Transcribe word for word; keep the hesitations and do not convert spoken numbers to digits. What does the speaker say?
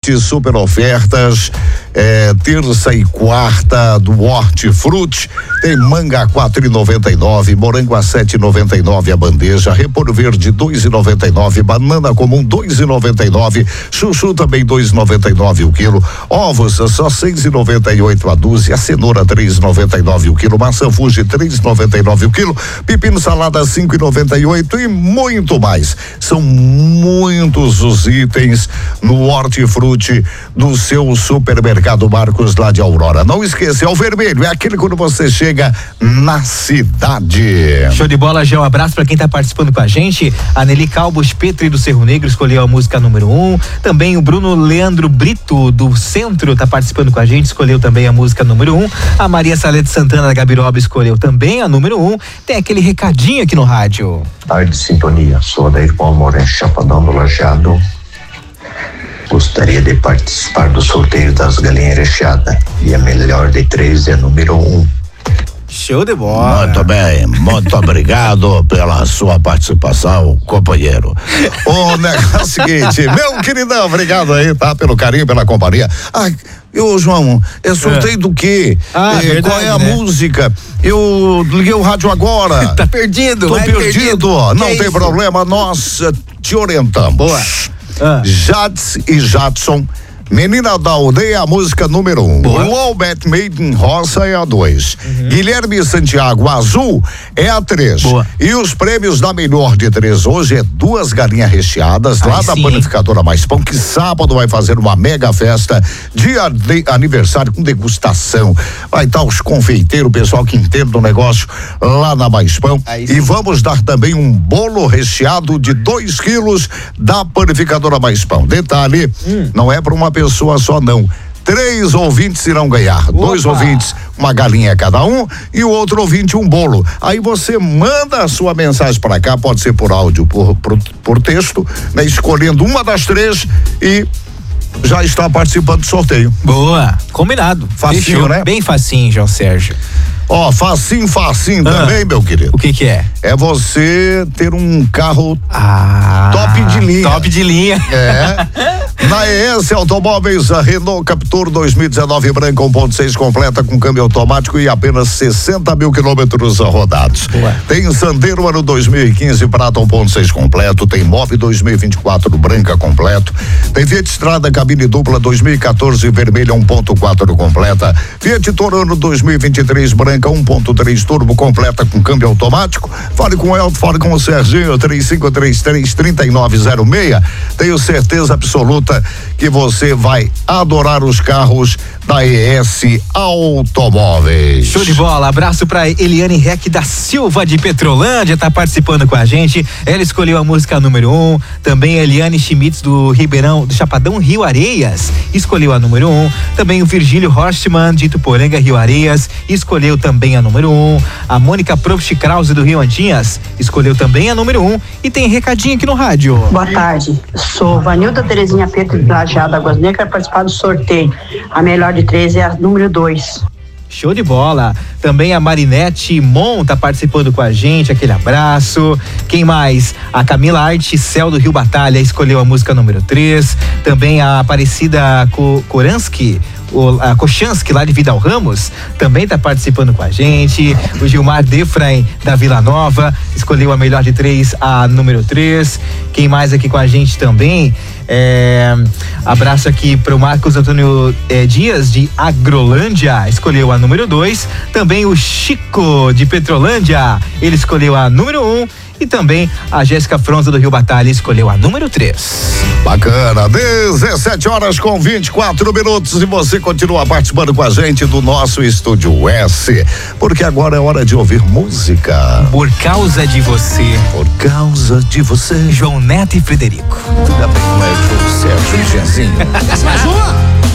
Hortifruti, super ofertas, é, terça e quarta do Hortifruti. Tem manga a quatro e noventa e nove, morango a sete e noventa e nove a bandeja, repolho verde dois e noventa e nove, banana comum dois e noventa e nove, chuchu também dois e noventa e nove o quilo, ovos só seis e noventa e oito a dúzia, cenoura três e noventa e nove o quilo, maçã Fuji três e noventa e nove o quilo, pepino salada cinco e noventa e oito e muito mais. São muitos os itens no Hortifruti do seu supermercado Marcos lá de Aurora. Não esqueça, é o vermelho, é aquele quando você chega na cidade. Show de bola, Gê. Um abraço pra quem tá participando com a gente. A Nelly Calbos Petri do Cerro Negro escolheu a música número um. Também o Bruno Leandro Brito do Centro tá participando com a gente, escolheu também a música número um. A Maria Salete Santana da Gabiroba escolheu também a número um. Tem aquele recadinho aqui no rádio. Tarde de sintonia, sou da Irmão Moura, Chapadão do Lajeado. Gostaria de participar do sorteio das galinhas recheadas e a melhor de três é a número um. Show de bola. Muito bem, muito obrigado pela sua participação, companheiro. O negócio é o seguinte, meu queridão, obrigado aí, tá? Pelo carinho, pela companhia. Ah, eu, João, é sorteio é. do quê? Ah, é, verdade, qual é a né? música? Eu liguei o rádio agora. Tá perdido, Tô perdido. perdido. Não que tem isso? problema, nós uh, te orientamos. Boa. Ah. Jades e Jadson, Menina da Aldeia, a música número um. Walbet Made in Roça é a dois. Uhum. Guilherme Santiago, Azul é a três. Boa. E os prêmios da melhor de três hoje é duas galinhas recheadas lá Ai, da sim. Panificadora Mais Pão, que sábado vai fazer uma mega festa de aniversário com degustação. Vai estar os confeiteiros, o pessoal que entende do negócio lá na Mais Pão. E vamos dar também um bolo recheado de dois quilos da Panificadora Mais Pão. Detalhe, hum. não é para uma pessoa só não. Três ouvintes irão ganhar. Opa. Dois ouvintes, uma galinha cada um, e o outro ouvinte um bolo. Aí você manda a sua mensagem para cá, pode ser por áudio, por, por, por texto, né? Escolhendo uma das três e já está participando do sorteio. Boa, combinado. Facinho, Fechou. né? Bem facinho, João Sérgio. Ó, oh, facinho, facinho ah, também, meu querido. O que que é? É você ter um carro ah, top de linha. Top de linha. É. Na E S Automóveis, a Renault Captur dois mil e dezenove branca um ponto seis completa com câmbio automático e apenas sessenta mil quilômetros rodados. Boa. Tem Sandero ano dois mil e quinze prata um ponto seis completo, tem Mob dois mil e vinte e quatro branca completo, tem Fiat Strada cabine dupla dois mil e quatorze vermelha um ponto quatro completa, Fiat Toro ano dois mil e vinte e três branca um ponto três turbo completa com câmbio automático. Fale com o Elton, fale com o Serginho, três cinco três três, três nove zero seis. Tenho certeza absoluta que você vai adorar os carros da E S Automóveis. Show de bola, abraço pra Eliane Reck da Silva de Petrolândia, tá participando com a gente. Ela escolheu a música número um. Também Eliane Schmitz do Ribeirão, do Chapadão Rio Areias, escolheu a número um. Também o Virgílio Horstmann de Ituporanga Rio Areias, escolheu também a número um. A Mônica Probst Krause do Rio Antinhas escolheu também a número um. E tem recadinho aqui no rádio. Boa tarde, sou Vanilda Terezinha Pedro de Lajeado Águas Negras, quero participar do sorteio. A melhor de três é a número dois. Show de bola. Também a Marinete Mon tá participando com a gente, aquele abraço. Quem mais? A Camila Arte Céu do Rio Batalha escolheu a música número três. Também a Aparecida Koransky, o, a Kochansky lá de Vidal Ramos também tá participando com a gente. O Gilmar Defrain da Vila Nova escolheu a melhor de três, a número três. Quem mais aqui com a gente também? É, abraço aqui para o Marcos Antônio é, Dias de Agrolândia, escolheu a número dois. Também o Chico de Petrolândia, ele escolheu a número um. E também a Jéssica Fronza do Rio Batalha escolheu a número três. Bacana, dezessete horas com vinte e quatro minutos e você continua participando com a gente do nosso Estúdio S, porque agora é hora de ouvir música. Por causa de você. Por causa de você. João Neto e Frederico. Ainda bem que não é o Sérgio Genzinho. Mais uma!